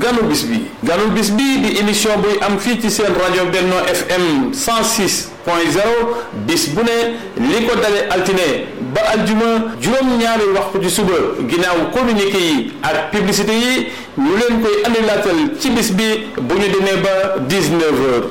ganu bis bi di émission buy am fii ci seen rajo Benno FM 106.0 bis bu ne li ko dale altine ba aljuma juróom-ñaari waxtu ci suba ginnaaw communiqué yi ak publicité yi ñu leen koy andilaatal ci bis bi bu ñu demee ba 19h